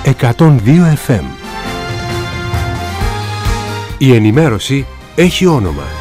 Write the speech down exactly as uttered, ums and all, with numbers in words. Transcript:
εκατόν δύο εφ εμ. Η ενημέρωση έχει όνομα.